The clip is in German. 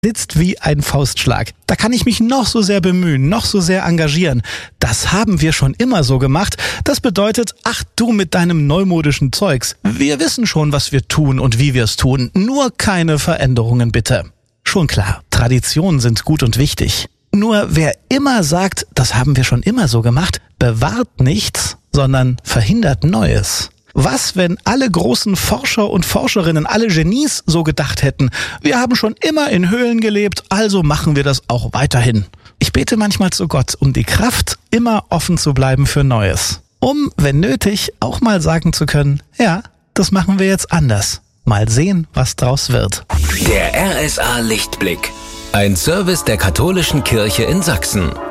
sitzt wie ein Faustschlag. Da kann ich mich noch so sehr bemühen, noch so sehr engagieren. Das haben wir schon immer so gemacht. Das bedeutet, ach du mit deinem neumodischen Zeugs. Wir wissen schon, was wir tun und wie wir es tun. Nur keine Veränderungen bitte. Schon klar, Traditionen sind gut und wichtig. Nur wer immer sagt, das haben wir schon immer so gemacht, bewahrt nichts, sondern verhindert Neues. Was, wenn alle großen Forscher und Forscherinnen, alle Genies so gedacht hätten? Wir haben schon immer in Höhlen gelebt, also machen wir das auch weiterhin. Ich bete manchmal zu Gott um die Kraft, immer offen zu bleiben für Neues. Um, wenn nötig, auch mal sagen zu können, ja, das machen wir jetzt anders. Mal sehen, was draus wird. Der RSA Lichtblick. Ein Service der Katholischen Kirche in Sachsen.